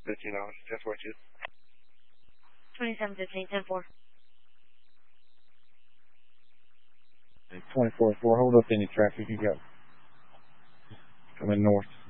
$15, 1042. 2715, 10-4. 24-4, hold up any traffic you got coming north.